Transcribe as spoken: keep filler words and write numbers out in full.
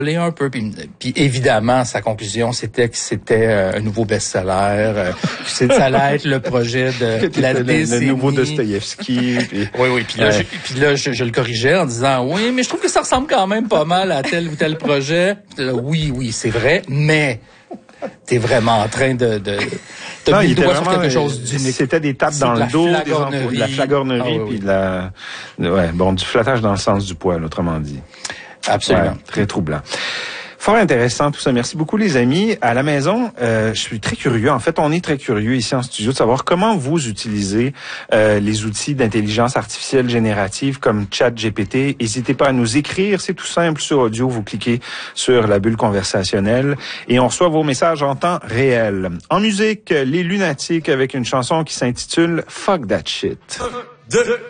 un peu, puis, puis évidemment, sa conclusion, c'était que c'était euh, un nouveau best-seller, euh, que ça allait être le projet de, de la décennie. Le, le nouveau Dostoïevski. Puis... Oui, oui, puis là, ouais. je, puis là je, je le corrigeais en disant, oui, mais je trouve que ça ressemble quand même pas mal à tel ou tel projet. Là, oui, oui, c'est vrai, mais t'es vraiment en train de... de non, il était sur vraiment, quelque chose d'unique. C'était des tapes dans le dos, des emplois, de la flagornerie, ah, oui, puis oui. de la... Ouais, bon, du flattage dans le sens du poil, autrement dit. Absolument. Ouais, très troublant. Fort intéressant tout ça. Merci beaucoup les amis. À la maison, euh, je suis très curieux. En fait, on est très curieux ici en studio de savoir comment vous utilisez euh, les outils d'intelligence artificielle générative comme ChatGPT. N'hésitez pas à nous écrire. C'est tout simple sur audio. Vous cliquez sur la bulle conversationnelle et on reçoit vos messages en temps réel. En musique, Les Lunatiques avec une chanson qui s'intitule Fuck That Shit.